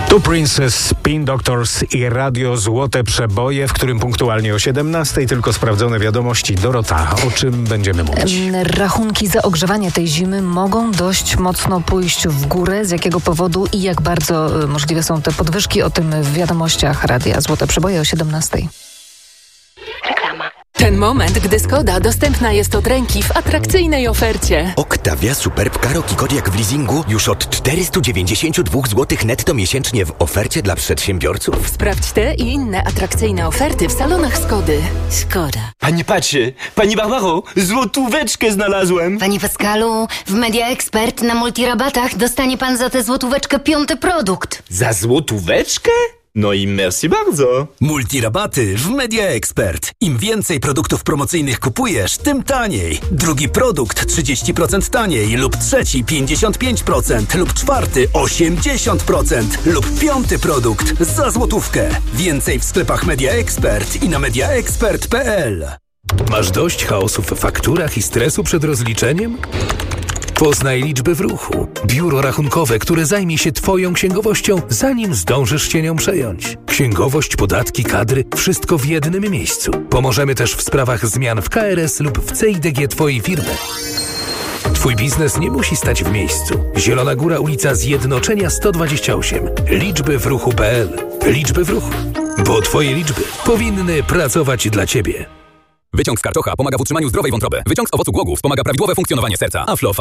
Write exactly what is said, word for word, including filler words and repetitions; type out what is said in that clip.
Tu Princess, Spin Doctors i Radio Złote Przeboje, w którym punktualnie o siedemnastej tylko sprawdzone wiadomości. Dorota, o czym będziemy mówić? Rachunki za ogrzewanie tej zimy mogą dość mocno pójść w górę. Z jakiego powodu i jak bardzo możliwe są te podwyżki? O tym w wiadomościach Radia Złote Przeboje o siedemnastej. Reklama. Ten moment, gdy Skoda dostępna jest od ręki w atrakcyjnej ofercie. Octavia Superb Karoki Kodiaq w leasingu już od czterysta dziewięćdziesiąt dwa złotych netto miesięcznie w ofercie dla przedsiębiorców. Sprawdź te i inne atrakcyjne oferty w salonach Skody. Skoda. Pani patrzy, pani Barbaro, złotóweczkę znalazłem. Panie Pascalu, w Media Expert na multirabatach dostanie pan za tę złotóweczkę piąty produkt. Za złotóweczkę? No i merci bardzo. Multirabaty w Media Expert. Im więcej produktów promocyjnych kupujesz, tym taniej. Drugi produkt trzydzieści procent taniej lub trzeci pięćdziesiąt pięć procent lub czwarty osiemdziesiąt procent lub piąty produkt za złotówkę. Więcej w sklepach Media Expert i na media expert kropka p l. Masz dość chaosu w fakturach i stresu przed rozliczeniem? Poznaj liczby w ruchu. Biuro rachunkowe, które zajmie się Twoją księgowością, zanim zdążysz się nią przejąć. Księgowość, podatki, kadry, wszystko w jednym miejscu. Pomożemy też w sprawach zmian w K R S lub w C I D G Twojej firmy. Twój biznes nie musi stać w miejscu. Zielona Góra, ulica Zjednoczenia sto dwadzieścia osiem. Liczby w ruchu kropka p l. Liczby w ruchu. Bo Twoje liczby powinny pracować dla Ciebie. Wyciąg z karczocha pomaga w utrzymaniu zdrowej wątroby. Wyciąg z owocu głogów wspomaga prawidłowe funkcjonowanie serca. Aflofa.